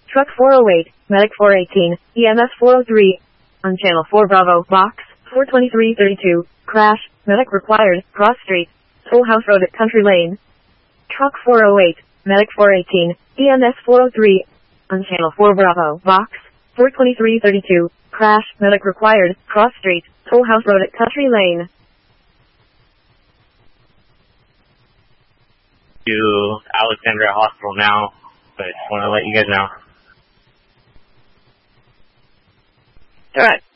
Truck 408, Medic 418, EMS 403. On Channel 4 Bravo, Box 42332. Crash, Medic required, Cross Street, Toll House Road at Country Lane. Truck 408, Medic 418, EMS 403. On Channel 4 Bravo, Box 42332. Crash, Medic required, Cross Street, Toll House Road at Country Lane. To Alexandria Hospital now, but just want to let you guys know. Alright.